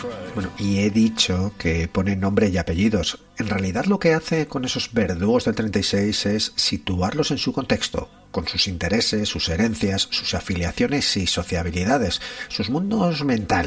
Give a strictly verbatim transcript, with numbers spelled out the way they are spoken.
Bueno, y he dicho que pone nombre y apellidos. En realidad lo que hace con esos verdugos del treinta y seis es situarlos en su contexto, con sus intereses, sus herencias, sus afiliaciones y sociabilidades, sus mundos mentales.